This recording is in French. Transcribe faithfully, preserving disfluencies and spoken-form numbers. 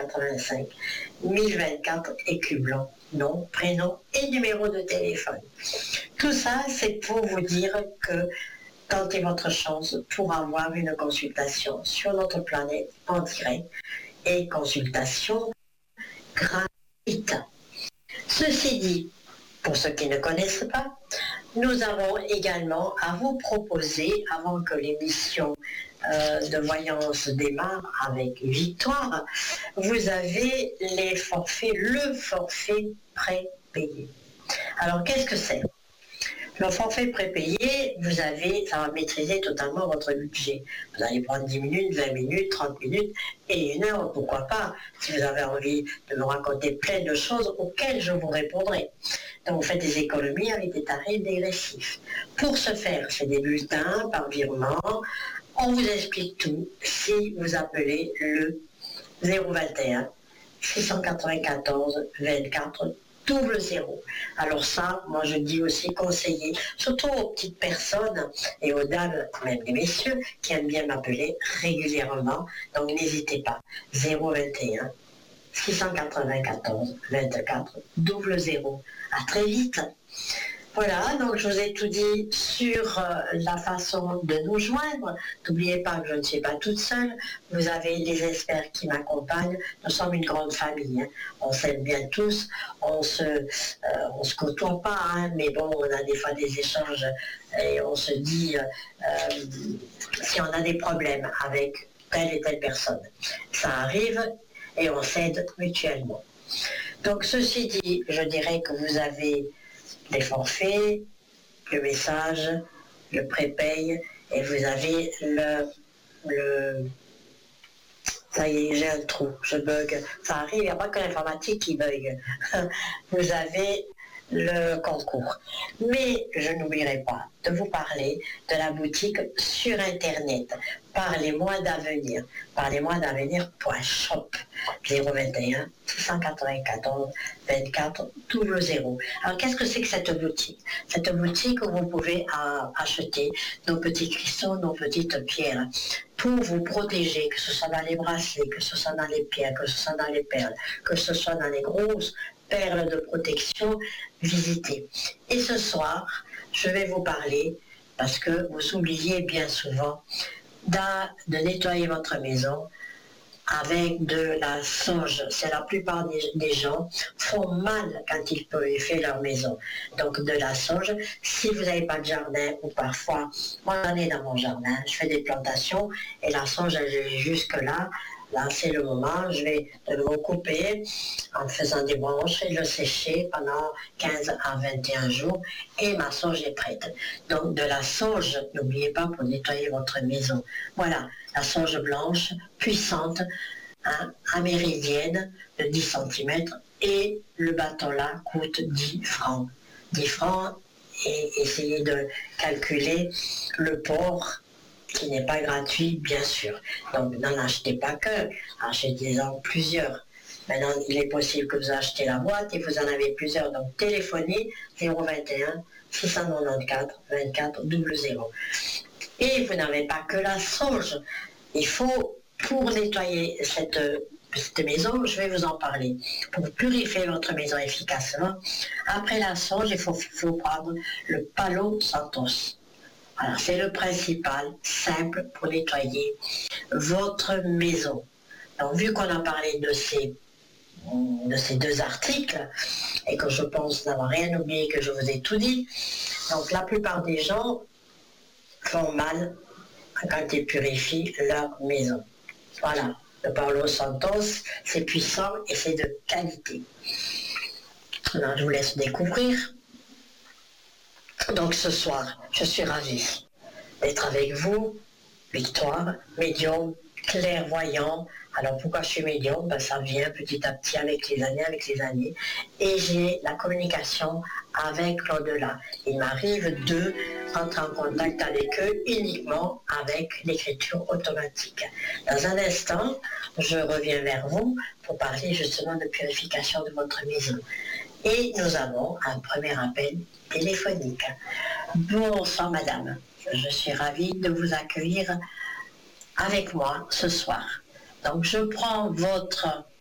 quatre-vingt-cinq mille vingt-quatre écus blancs, nom, prénom et numéro de téléphone. Tout ça, c'est pour vous dire que tentez votre chance pour avoir une consultation sur notre planète en direct et consultation gratuite. Ceci dit, pour ceux qui ne connaissent pas, nous avons également à vous proposer, avant que l'émission euh, de voyance démarre avec Victoire, vous avez les forfaits, le forfait prépayé. Alors, qu'est-ce que c'est ? Le forfait prépayé, vous avez, ça va maîtriser totalement votre budget. Vous allez prendre dix minutes, vingt minutes, trente minutes et une heure, pourquoi pas, si vous avez envie de me raconter plein de choses auxquelles je vous répondrai. Donc vous faites des économies avec des tarifs dégressifs. Pour ce faire, c'est des bulletins par virement. On vous explique tout si vous appelez le zéro vingt et un six cent quatre-vingt-quatorze vingt-quatre double zéro. Alors ça, moi je dis aussi conseiller, surtout aux petites personnes et aux dames, même les messieurs, qui aiment bien m'appeler régulièrement. Donc n'hésitez pas. zéro vingt et un six cent quatre-vingt-quatorze vingt-quatre double zéro. À très vite. Voilà, donc je vous ai tout dit sur euh, la façon de nous joindre. N'oubliez pas que je ne suis pas toute seule. Vous avez les experts qui m'accompagnent. Nous sommes une grande famille. Hein. On s'aime bien tous. On se, euh, on se côtoie pas, hein, mais bon, on a des fois des échanges et on se dit euh, euh, si on a des problèmes avec telle et telle personne. Ça arrive et on s'aide mutuellement. Donc ceci dit, je dirais que vous avez les forfaits, le message, le prépay, et vous avez le, le... Ça y est, j'ai un trou, je bug. Ça arrive, il n'y a pas que l'informatique qui bug. Vous avez le concours. Mais je n'oublierai pas de vous parler de la boutique sur Internet. Parlez-moi d'avenir. Parlez-moi d'avenir.shop zéro vingt et un six cent quatre-vingt-quatorze vingt-quatre double zéro. Alors qu'est-ce que c'est que cette boutique ? Cette boutique où vous pouvez euh, acheter nos petits cristaux, nos petites pierres pour vous protéger, que ce soit dans les bracelets, que ce soit dans les pierres, que ce soit dans les perles, que ce soit dans les grosses perles de protection, visitez. Et ce soir, je vais vous parler, parce que vous oubliez bien souvent, de nettoyer votre maison avec de la sauge. C'est la plupart des, des gens font mal quand ils purifient leur maison. Donc de la sauge, si vous n'avez pas de jardin, ou parfois, moi j'en ai dans mon jardin, je fais des plantations et la sauge elle est jusque là. Là, c'est le moment, je vais le recouper en faisant des branches et le sécher pendant quinze à vingt et un jours et ma sauge est prête. Donc, de la sauge, n'oubliez pas pour nettoyer votre maison. Voilà, la sauge blanche, puissante, hein, améridienne de dix centimètres et le bâton-là coûte dix francs. dix francs et essayez de calculer le port qui n'est pas gratuit, bien sûr. Donc, n'en achetez pas que, achetez-en plusieurs. Maintenant, il est possible que vous achetez la boîte et vous en avez plusieurs. Donc, téléphonez zéro vingt et un six cent quatre-vingt-quatorze vingt-quatre double zéro. Et vous n'avez pas que la sauge. Il faut, pour nettoyer cette, cette maison, je vais vous en parler. Pour purifier votre maison efficacement, après la sauge, il faut, faut prendre le Palo Santos. Alors, c'est le principal, simple pour nettoyer votre maison. Donc, vu qu'on a parlé de ces, de ces deux articles, et que je pense n'avoir rien oublié, que je vous ai tout dit, donc la plupart des gens font mal quand ils purifient leur maison. Voilà, le Palo Santos, c'est puissant et c'est de qualité. Alors, je vous laisse découvrir. Donc ce soir, je suis ravie d'être avec vous, Victoire, médium, clairvoyant. Alors pourquoi je suis médium ? Ben, ça vient petit à petit avec les années, avec les années. Et j'ai la communication avec l'au-delà. Il m'arrive de rentrer en contact avec eux uniquement avec l'écriture automatique. Dans un instant, je reviens vers vous pour parler justement de purification de votre maison. Et nous avons un premier appel téléphonique. Bonsoir madame, je suis ravie de vous accueillir avec moi ce soir. Donc je prends votre